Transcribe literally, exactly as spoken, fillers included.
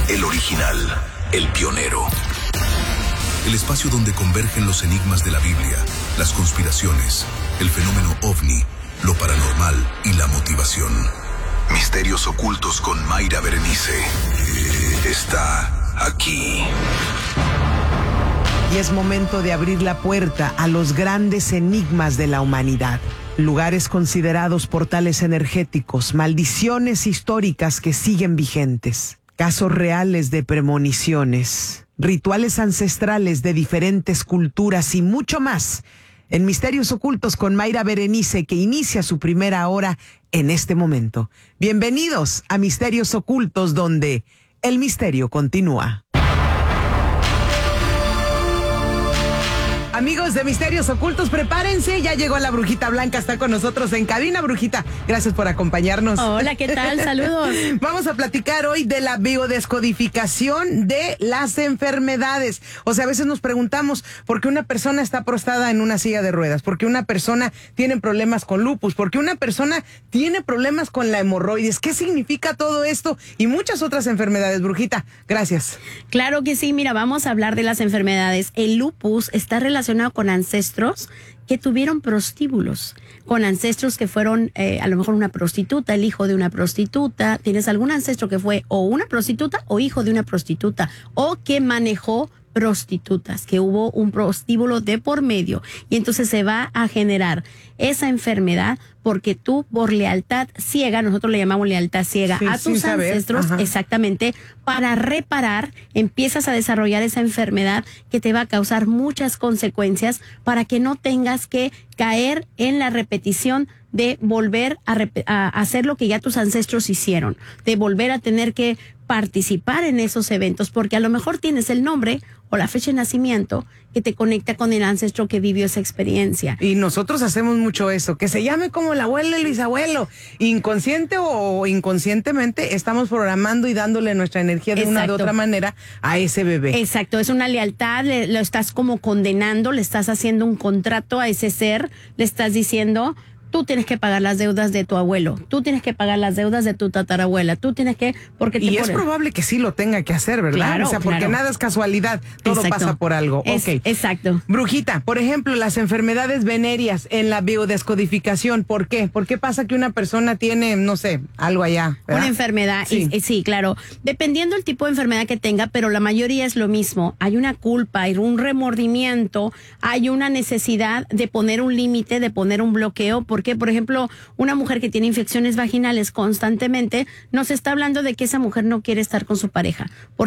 El original, el pionero. El espacio donde convergen los enigmas de la Biblia, las conspiraciones, el fenómeno ovni, lo paranormal y la motivación. Misterios ocultos con Mayra Berenice. Está aquí. Y es momento de abrir la puerta a los grandes enigmas de la humanidad. Lugares considerados portales energéticos, maldiciones históricas que siguen vigentes, casos reales de premoniciones, rituales ancestrales de diferentes culturas y mucho más. En Misterios Ocultos con Mayra Berenice, que inicia su primera hora en este momento. Bienvenidos a Misterios Ocultos, donde el misterio continúa. Amigos de Misterios Ocultos, prepárense, ya llegó la Brujita Blanca, está con nosotros en cabina. Brujita, gracias por acompañarnos. Hola, ¿qué tal? Saludos. Vamos a platicar hoy de la biodescodificación de las enfermedades. O sea, a veces nos preguntamos por qué una persona está postrada en una silla de ruedas, por qué una persona tiene problemas con lupus, por qué una persona tiene problemas con la hemorroides. ¿Qué significa todo esto? Y muchas otras enfermedades. Brujita, gracias. Claro que sí, mira, vamos a hablar de las enfermedades. El lupus está relacionado con ancestros que tuvieron prostíbulos, con ancestros que fueron eh, a lo mejor una prostituta, el hijo de una prostituta. Tienes algún ancestro que fue o una prostituta o hijo de una prostituta, o que manejó prostitutas, que hubo un prostíbulo de por medio, y entonces se va a generar esa enfermedad porque tú, por lealtad ciega, nosotros le llamamos lealtad ciega, sí, a tus ancestros, saber. exactamente, para reparar, empiezas a desarrollar esa enfermedad que te va a causar muchas consecuencias para que no tengas que caer en la repetición de volver a, rep- a hacer lo que ya tus ancestros hicieron, de volver a tener que participar en esos eventos, porque a lo mejor tienes el nombre o la fecha de nacimiento que te conecta con el ancestro que vivió esa experiencia. Y nosotros hacemos mucho eso, que se llame como el abuelo, el bisabuelo. Inconsciente o inconscientemente estamos programando y dándole nuestra energía de Exacto. una de otra manera a ese bebé. Exacto, es una lealtad, le, lo estás como condenando, le estás haciendo un contrato a ese ser, le estás diciendo: tú tienes que pagar las deudas de tu abuelo, tú tienes que pagar las deudas de tu tatarabuela, tú tienes que... porque te Y ponen... es probable que sí lo tenga que hacer, ¿verdad? Claro, o sea, porque claro. nada es casualidad, todo Exacto. pasa por algo. Es, okay. Exacto. Brujita, por ejemplo, las enfermedades venéreas en la biodescodificación, ¿por qué? ¿Por qué pasa que una persona tiene, no sé, algo allá, ¿verdad? Una enfermedad, Sí. y, y, sí, claro. Dependiendo del tipo de enfermedad que tenga, pero la mayoría es lo mismo. Hay una culpa, hay un remordimiento, hay una necesidad de poner un límite, de poner un bloqueo, porque, por ejemplo, una mujer que tiene infecciones vaginales constantemente, nos está hablando de que esa mujer no quiere estar con su pareja.